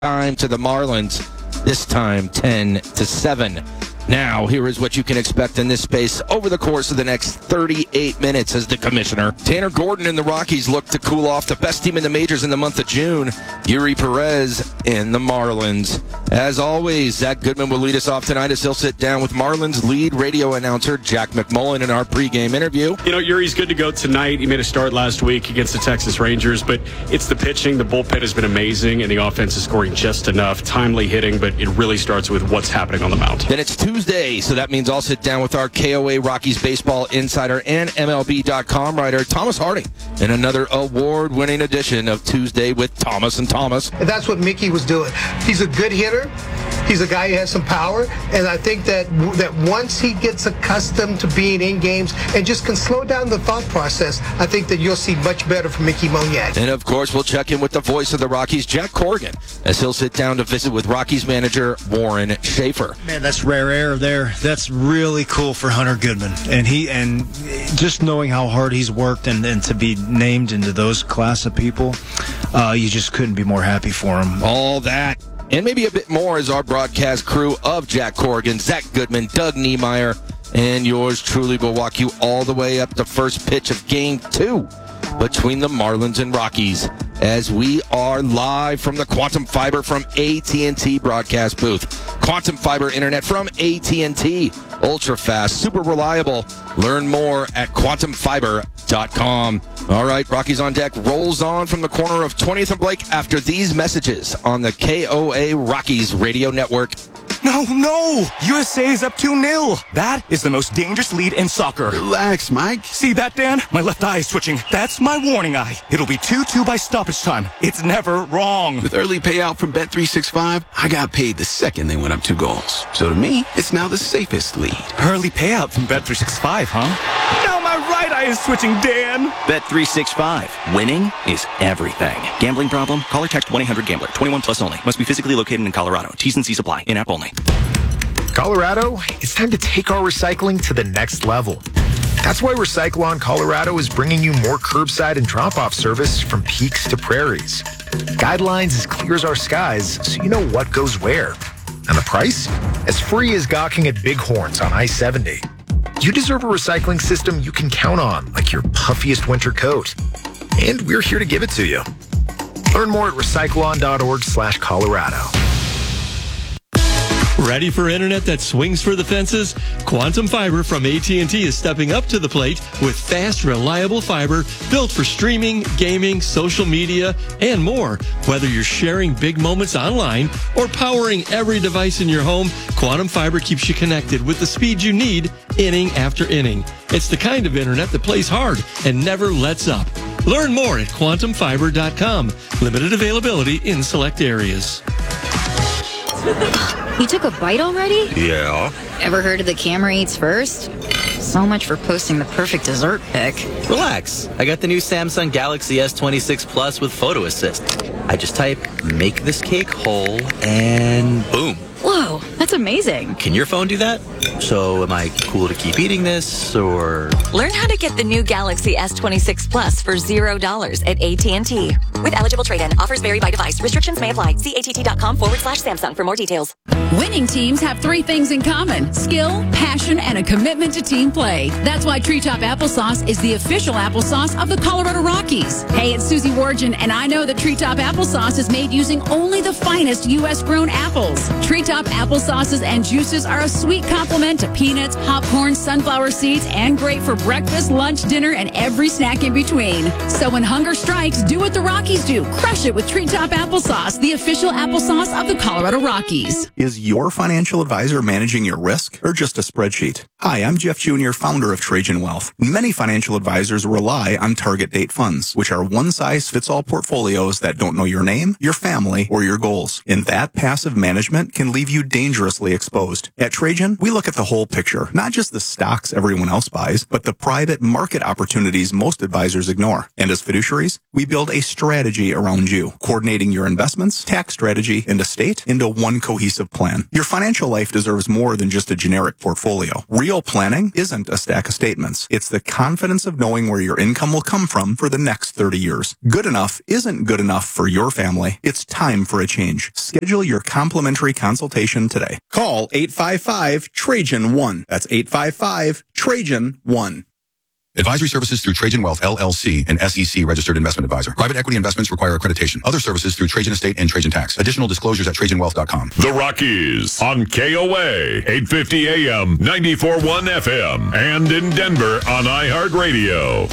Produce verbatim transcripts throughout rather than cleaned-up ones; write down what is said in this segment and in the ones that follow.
time to the Marlins, this time ten to seven. Now, here is what you can expect in this space over the course of the next thirty-eight minutes as the commissioner. Tanner Gordon and the Rockies look to cool off. The best team in the majors in the month of June, Yuri Perez and the Marlins. As always, Zach Goodman will lead us off tonight as he'll sit down with Marlins lead radio announcer Jack McMullen in our pregame interview. You know, Yuri's good to go tonight. He made a start last week against the Texas Rangers, but it's the pitching. The bullpen has been amazing, and the offense is scoring just enough. Timely hitting, but it really starts with what's happening on the mound. Then it's Tuesday, so that means I'll sit down with our K O A Rockies baseball insider and M L B dot com writer Thomas Harding in another award-winning edition of Tuesday with Thomas and Thomas. And that's what Mickey was doing. He's a good hitter. He's a guy who has some power, and I think that that once he gets accustomed to being in games and just can slow down the thought process, I think that you'll see much better from Mickey Moniak. And, of course, we'll check in with the voice of the Rockies, Jack Corrigan, as he'll sit down to visit with Rockies manager Warren Schaefer. Man, that's rare air there. That's really cool for Hunter Goodman. And he and just knowing how hard he's worked and, and to be named into those class of people, uh, you just couldn't be more happy for him. All that and maybe a bit more as our broadcast crew of Jack Corrigan, Zach Goodman, Doug Niemeyer, and yours truly will walk you all the way up to first pitch of game two between the Marlins and Rockies as we are live from the Quantum Fiber from A T and T broadcast booth. Quantum Fiber internet from A T and T. Ultra fast, super reliable. Learn more at quantum fiber dot com. All right, Rockies on Deck rolls on from the corner of twentieth and Blake after these messages on the K O A Rockies radio network. No, no! U S A is up two nil. That is the most dangerous lead in soccer. Relax, Mike. See that, Dan? My left eye is twitching. That's my warning eye. It'll be two two by stoppage time. It's never wrong. With early payout from Bet three sixty-five, I got paid the second they went up two goals. So to me, it's now the safest lead. Early payout from Bet three sixty-five, huh? Now my right eye is twitching, Dan. Bet three sixty-five. Winning is everything. Gambling problem? Call or text one eight hundred gambler. twenty-one plus only. Must be physically located in Colorado. T's and C's apply. In-app only. Colorado, it's time to take our recycling to the next level. That's why Recyclon Colorado is bringing you more curbside and drop-off service from peaks to prairies. Guidelines as clear as our skies, so you know what goes where. And the price? As free as gawking at Bighorns on I seventy. You deserve a recycling system you can count on, like your puffiest winter coat. And we're here to give it to you. Learn more at recyclon.org slash Colorado. Ready for internet that swings for the fences? Quantum Fiber from A T and T is stepping up to the plate with fast, reliable fiber built for streaming, gaming, social media, and more. Whether you're sharing big moments online or powering every device in your home, Quantum Fiber keeps you connected with the speed you need inning after inning. It's the kind of internet that plays hard and never lets up. Learn more at quantum fiber dot com. Limited availability in select areas. You took a bite already? Yeah. Ever heard of the camera eats first? So much for posting the perfect dessert pic. Relax. I got the new Samsung Galaxy S twenty-six Plus with Photo Assist. I just type, make this cake whole, and boom. Whoa, that's amazing. Can your phone do that? So am I cool to keep eating this, or? Learn how to get the new Galaxy S twenty-six Plus for zero dollars at A T and T. With eligible trade-in, offers vary by device. Restrictions may apply. See att.com forward slash Samsung for more details. Winning teams have three things in common: skill, passion, and a commitment to team play. That's why Treetop Applesauce is the official applesauce of the Colorado Rockies. Hey, it's Susie Wargin, and I know that Treetop Applesauce is made using only the finest U S grown apples. Treetop applesauces and juices are a sweet complement to peanuts, popcorn, sunflower seeds, and great for breakfast, lunch, dinner, and every snack in between. So when hunger strikes, do what the Rockies do. Crush it with Treetop Applesauce, the official applesauce of the Colorado Rockies. Is your financial advisor managing your risk or just a spreadsheet? Hi, I'm Jeff Junior, founder of Trajan Wealth. Many financial advisors rely on target date funds, which are one-size-fits-all portfolios that don't know your name, your family, or your goals. And that passive management can leave you dangerously exposed. At Trajan, we look at the whole picture, not just the stocks everyone else buys, but the private market opportunities most advisors ignore. And as fiduciaries, we build a strategy around you, coordinating your investments, tax strategy, and estate into one cohesive plan. Your financial life deserves more than just a generic portfolio. Real Real planning isn't a stack of statements. It's the confidence of knowing where your income will come from for the next thirty years. Good enough isn't good enough for your family. It's time for a change. Schedule your complimentary consultation today. Call eight five five Trajan one. That's eight five five Trajan one. Advisory services through Trajan Wealth, L L C, an S E C registered investment advisor. Private equity investments require accreditation. Other services through Trajan Estate and Trajan Tax. Additional disclosures at trajan wealth dot com. The Rockies on K O A, eight fifty A M, ninety-four point one F M, and in Denver on iHeartRadio.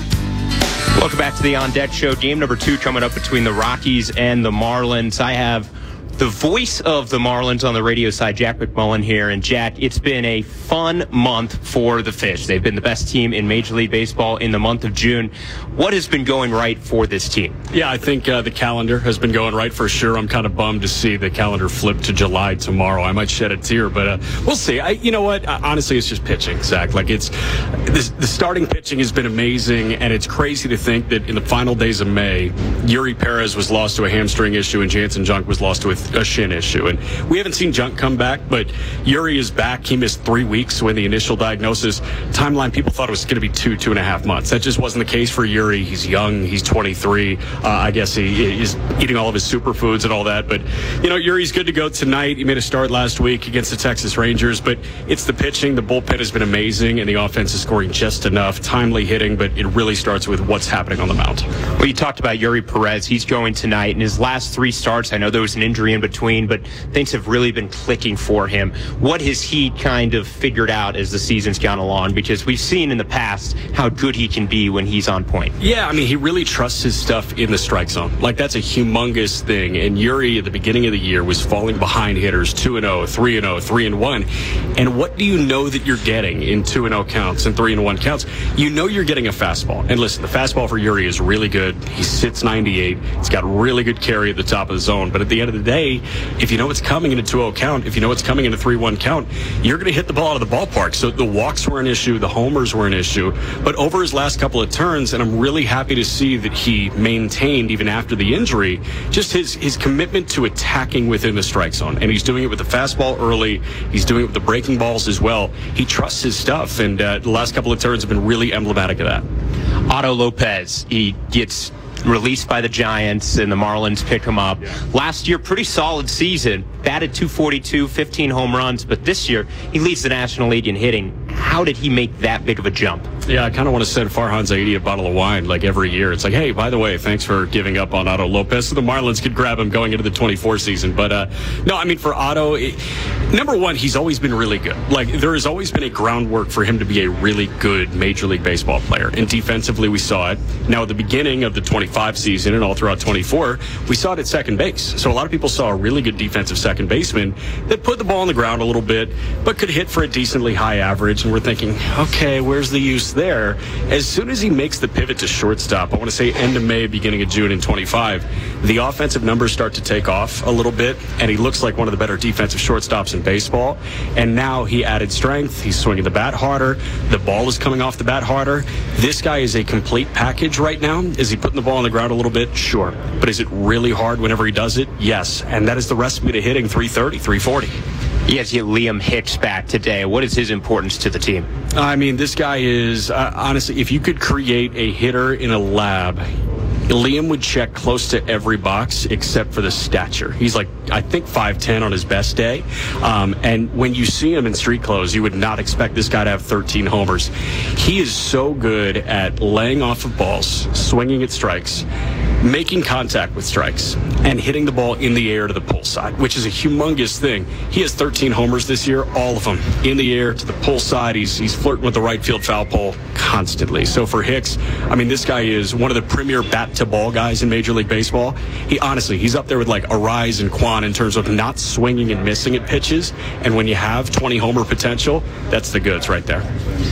Welcome back to the On Deck Show. Game number two coming up between the Rockies and the Marlins. I have the voice of the Marlins on the radio side, Jack McMullen here. And Jack, it's been a fun month for the Fish. They've been the best team in Major League Baseball in the month of June. What has been going right for this team? Yeah, I think uh, the calendar has been going right for sure. I'm kind of bummed to see the calendar flip to July tomorrow. I might shed a tear, but uh, we'll see. I, you know what? Uh, honestly, it's just pitching, Zach. Like it's this, the starting pitching has been amazing, and it's crazy to think that in the final days of May, Yuri Perez was lost to a hamstring issue, and Jansen Junk was lost to a, a shin issue. And we haven't seen Junk come back, but Yuri is back. He missed three weeks when the initial diagnosis timeline, people thought it was going to be two, two and a half months. That just wasn't the case for Yuri. He's young. He's twenty-three. Uh, I guess he is eating all of his superfoods and all that. But, you know, Yuri's good to go tonight. He made a start last week against the Texas Rangers. But it's the pitching. The bullpen has been amazing, and the offense is scoring just enough. Timely hitting, but it really starts with what's happening on the mound. Well, you talked about Yuri Perez. He's going tonight. In his last three starts, I know there was an injury in between, but things have really been clicking for him. What has he kind of figured out as the season's gone along? Because we've seen in the past how good he can be when he's on point. Yeah, I mean, he really trusts his stuff in the strike zone. Like, that's a humongous thing. And Yuri, at the beginning of the year, was falling behind hitters two and oh, three and oh, three and one. And what do you know that you're getting in two and oh counts and three and one counts? You know you're getting a fastball. And listen, the fastball for Yuri is really good. He sits ninety-eight. It's got really good carry at the top of the zone. But at the end of the day, if you know it's coming in a two oh count, if you know it's coming in a three one count, you're going to hit the ball out of the ballpark. So the walks were an issue. The homers were an issue. But over his last couple of turns, and I'm really happy to see that he maintained, even after the injury, just his, his commitment to attacking within the strike zone. And he's doing it with the fastball early. He's doing it with the breaking balls as well. He trusts his stuff, and uh, the last couple of turns have been really emblematic of that. Otto Lopez, he gets released by the Giants, and the Marlins pick him up. Yeah. Last year, pretty solid season. Batted two forty-two, fifteen home runs, but this year, he leads the National League in hitting. How did he make that big of a jump? Yeah, I kind of want to send Farhan Zaidi a bottle of wine like every year. It's like, hey, by the way, thanks for giving up on Otto Lopez so the Marlins could grab him going into the twenty-four season. But uh, no, I mean, for Otto, it, number one, he's always been really good. Like, there has always been a groundwork for him to be a really good Major League Baseball player. And defensively, we saw it. Now, at the beginning of the twenty-five season and all throughout twenty-four, we saw it at second base. So a lot of people saw a really good defensive second baseman that put the ball on the ground a little bit, but could hit for a decently high average. And we're thinking, okay, where's the use there? As soon as he makes the pivot to shortstop, I want to say end of May, beginning of June in twenty-five, the offensive numbers start to take off a little bit, and he looks like one of the better defensive shortstops in baseball. And now he added strength. He's swinging the bat harder. The ball is coming off the bat harder. This guy is a complete package right now. Is he putting the ball on the ground a little bit? Sure. But is it really hard whenever he does it? Yes. And that is the recipe to hitting three thirty, three forty. He has get Liam Hicks back today. What is his importance to the team? I mean, this guy is, uh, honestly, if you could create a hitter in a lab, Liam would check close to every box except for the stature. He's like, I think five ten on his best day. Um, and when you see him in street clothes, you would not expect this guy to have thirteen homers. He is so good at laying off of balls, swinging at strikes, making contact with strikes, and hitting the ball in the air to the pull side, which is a humongous thing. He has thirteen homers this year, all of them in the air to the pull side. He's, he's flirting with the right field foul pole constantly. So for Hicks, I mean, this guy is one of the premier bat-to-ball guys in Major League Baseball. He honestly, he's up there with like Arise and Quan in terms of not swinging and missing at pitches. And when you have twenty homer potential, that's the goods right there.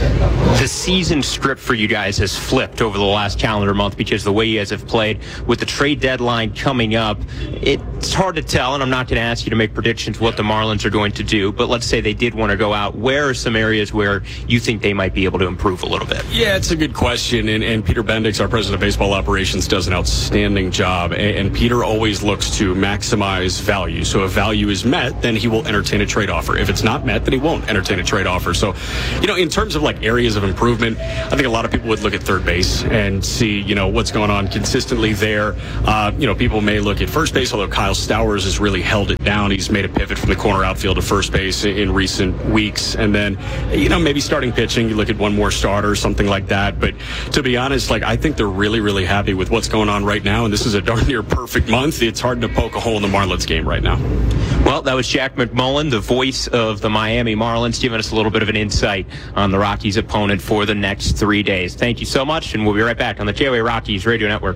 The season script for you guys has flipped over the last calendar month because the way you guys have played with the trade deadline coming up. It it's hard to tell, and I'm not going to ask you to make predictions what the Marlins are going to do, but let's say they did want to go out. Where are some areas where you think they might be able to improve a little bit? Yeah, it's a good question, and, and Peter Bendix, our president of baseball operations, does an outstanding job, and, and Peter always looks to maximize value. So if value is met, then he will entertain a trade offer. If it's not met, then he won't entertain a trade offer. So, you know, in terms of like areas of improvement, I think a lot of people would look at third base and see, you know, what's going on consistently there. Uh, you know, people may look at first base, although Kyle Stowers has really held it down. He's made a pivot from the corner outfield to first base in, in recent weeks. And then, you know, maybe starting pitching, you look at one more starter, something like that. But to be honest, like, I think they're really, really happy with what's going on right now. And this is a darn near perfect month. It's hard to poke a hole in the Marlins game right now. Well, that was Jack McMullen, the voice of the Miami Marlins, giving us a little bit of an insight on the Rockies' opponent for the next three days. Thank you so much, and we'll be right back on the J O A Rockies Radio Network.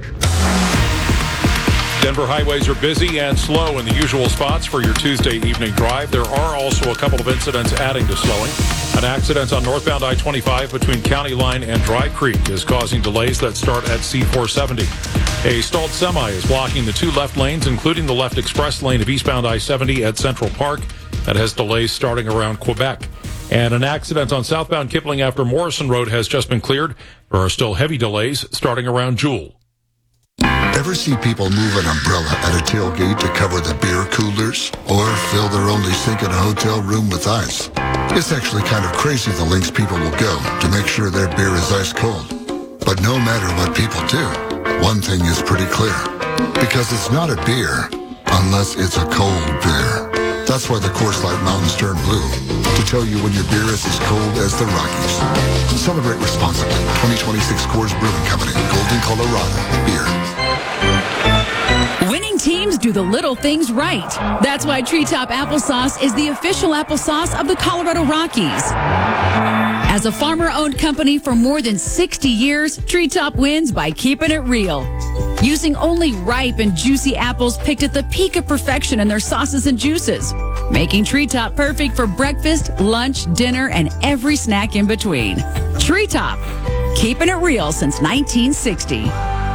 Denver highways are busy and slow in the usual spots for your Tuesday evening drive. There are also a couple of incidents adding to slowing. An accident on northbound I twenty-five between County Line and Dry Creek is causing delays that start at C four seventy. A stalled semi is blocking the two left lanes, including the left express lane of eastbound I seventy at Central Park. That has delays starting around Quebec. And an accident on southbound Kipling after Morrison Road has just been cleared. There are still heavy delays starting around Jewel. Ever see people move an umbrella at a tailgate to cover the beer coolers? Or fill their only sink in a hotel room with ice? It's actually kind of crazy the lengths people will go to make sure their beer is ice cold. But no matter what people do, one thing is pretty clear. Because it's not a beer unless it's a cold beer. That's why the Coors Light Mountains turn blue. To tell you when your beer is as cold as the Rockies. Celebrate responsibly. twenty twenty-six Coors Brewing Company. Golden, Colorado. Beer. Winning teams do the little things right. That's why Treetop Applesauce is the official applesauce of the Colorado Rockies. As a farmer-owned company for more than sixty years, Treetop wins by keeping it real. Using only ripe and juicy apples picked at the peak of perfection in their sauces and juices. Making Treetop perfect for breakfast, lunch, dinner, and every snack in between. Treetop, keeping it real since nineteen sixty.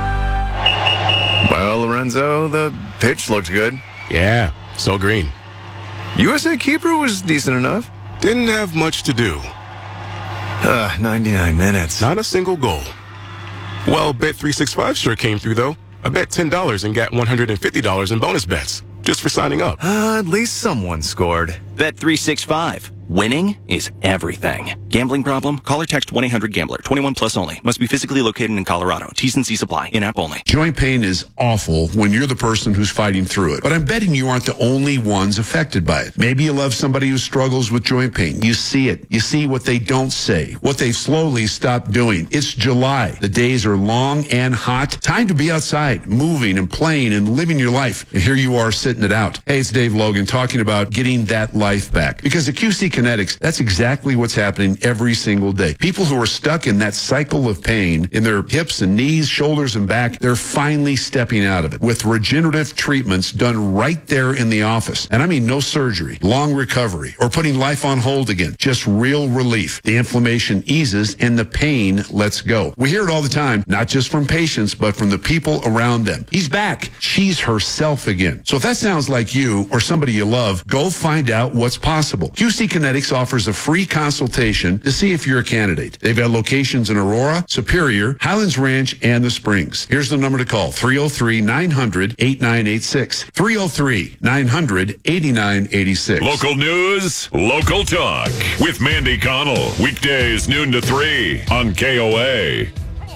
Well, Lorenzo, the pitch looked good. Yeah, so green. U S A Keeper was decent enough. Didn't have much to do. Uh, ninety-nine minutes. Not a single goal. Well, Bet three sixty-five sure came through, though. I bet ten dollars and got one hundred fifty dollars in bonus bets just for signing up. Uh, at least someone scored. Bet three sixty-five. Winning is everything. Gambling problem? Call or text one eight hundred gambler. twenty-one plus only. Must be physically located in Colorado. T's and C's apply. In-app only. Joint pain is awful when you're the person who's fighting through it. But I'm betting you aren't the only ones affected by it. Maybe you love somebody who struggles with joint pain. You see it. You see what they don't say. What they've slowly stopped doing. It's July. The days are long and hot. Time to be outside, moving and playing and living your life. And here you are sitting it out. Hey, it's Dave Logan talking about getting that life back. Because at Q C Kinetics, that's exactly what's happening every single day. People who are stuck in that cycle of pain in their hips and knees, shoulders and back, they're finally stepping out of it with regenerative treatments done right there in the office. And I mean no surgery, long recovery, or putting life on hold again. Just real relief. The inflammation eases and the pain lets go. We hear it all the time, not just from patients, but from the people around them. He's back. She's herself again. So if that sounds like you or somebody you love, go find out what's possible. Q C Kinetics offers a free consultation to see if you're a candidate. They've got locations in Aurora, Superior, Highlands Ranch, and the Springs. Here's the number to call, three oh three, nine hundred, eighty-nine eighty-six. three oh three, nine hundred, eighty-nine eighty-six. Local news, local talk with Mandy Connell. Weekdays noon to three on K O A.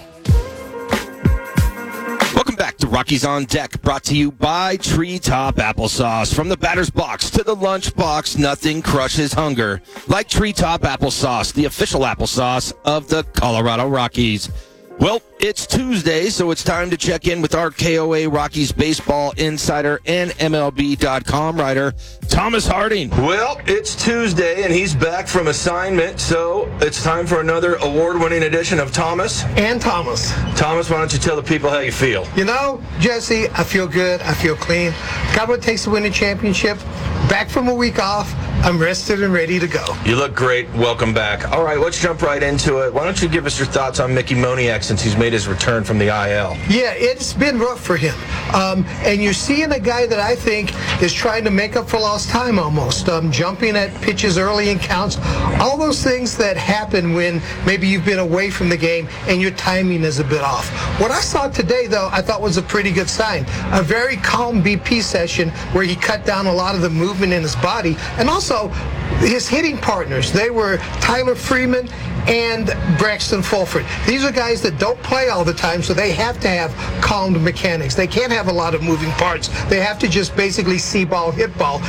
Welcome back to Rockies on Deck, brought to you by Treetop Applesauce. From the batter's box to the lunch box, nothing crushes hunger like Treetop Applesauce, the official applesauce of the Colorado Rockies. Well, it's Tuesday, so it's time to check in with our K O A Rockies baseball insider and M L B dot com writer, Thomas Harding. Well, it's Tuesday, and he's back from assignment, so it's time for another award-winning edition of Thomas. And Thomas. Thomas, why don't you tell the people how you feel? You know, Jesse, I feel good. I feel clean. Got what it takes to win a championship. Back from a week off. I'm rested and ready to go. You look great. Welcome back. All right, let's jump right into it. Why don't you give us your thoughts on Mickey Moniak since he's made his return from the I L? Yeah, it's been rough for him. Um, and you're seeing a guy that I think is trying to make up for lost time almost. Um, jumping at pitches early in counts. All those things that happen when maybe you've been away from the game and your timing is a bit off. What I saw today, though, I thought was a pretty good sign. A very calm B P session where he cut down a lot of the movement in his body. And also, his hitting partners, they were Tyler Freeman and Braxton Fulford. These are guys that don't play all the time, so they have to have calmed mechanics. They can't have a lot of moving parts. They have to just basically see ball, hit ball.